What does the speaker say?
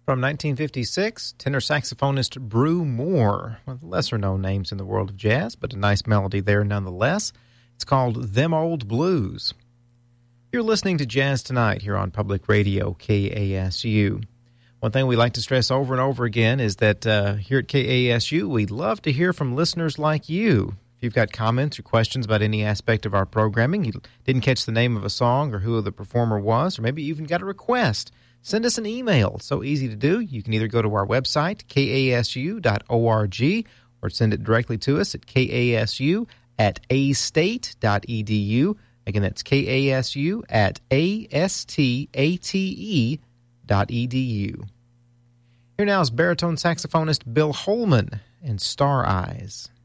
From 1956, tenor saxophonist Brew Moore, one of the lesser-known names in the world of jazz, but a nice melody there nonetheless. It's called Them Old Blues. You're listening to Jazz Tonight here on Public Radio, KASU. One thing we like to stress over and over again is that here at KASU, we'd love to hear from listeners like you. If you've got comments or questions about any aspect of our programming, you didn't catch the name of a song or who the performer was, or maybe you even got a request, send us an email. It's so easy to do. You can either go to our website, kasu.org, or send it directly to us at kasu@astate.edu. Again, that's kasu@astate.edu. Here now is baritone saxophonist Bill Holman in Star Eyes.